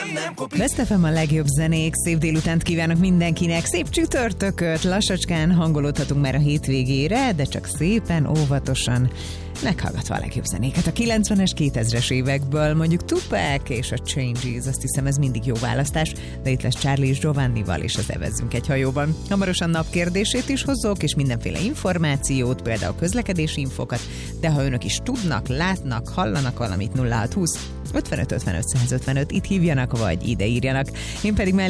Best FM a legjobb zenék, szép délutánt kívánok mindenkinek, szép csütörtököt, lassacskán hangolódhatunk már a hétvégére, de csak szépen, óvatosan, meghallgatva a legjobb zenéket a 90-es, 2000-es évekből, mondjuk Tupac és a Changes, azt hiszem ez mindig jó választás, de itt lesz Charlie és Giovannival, és az evezzünk egy hajóban. Hamarosan napkérdését is hozzuk, és mindenféle információt, például közlekedési infokat, de ha önök is tudnak, látnak, hallanak valamit, 0620 55 55 155, itt hívjanak, vagy ide írjanak. Én pedig